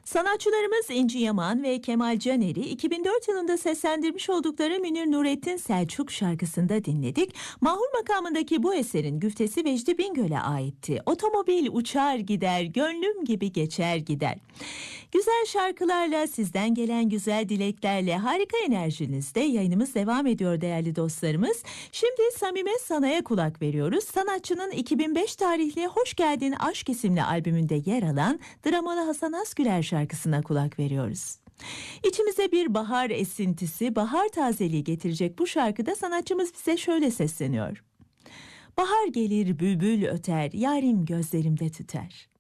Sanatçılarımız İnci Yaman ve Kemal Caner'i 2004 yılında seslendirmiş oldukları Münir Nurettin Selçuk şarkısında dinledik. Mahur makamındaki bu eserin güftesi Vecdi Bingöl'e aitti. Otomobil uçar gider, gönlüm gibi geçer gider. Güzel şarkılarla, sizden gelen güzel dileklerle, harika enerjinizde yayınımız devam ediyor değerli dostlarımız. Şimdi Samime Sana'ya kulak veriyoruz. Sanatçının 2005 tarihli Hoş Geldin Aşk isimli albümünde yer alan dramalı Hasan Asgüler şarkısına kulak veriyoruz. İçimize bir bahar esintisi, bahar tazeliği getirecek bu şarkıda sanatçımız bize şöyle sesleniyor. Bahar gelir bülbül öter, yarim gözlerimde tüter.